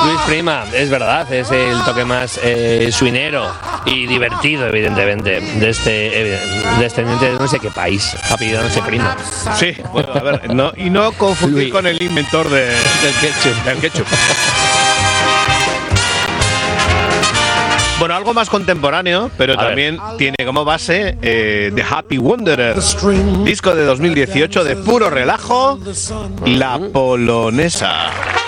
Luis Prima, es verdad, es el toque más suinero y divertido, evidentemente, de este descendiente de no sé qué país, apellido no sé Prima. Sí, bueno, a ver, y no confundir con el inventor del ketchup. Bueno, algo más contemporáneo, pero también tiene como base The Happy Wanderers, disco de 2018 de puro relajo, La Polonesa.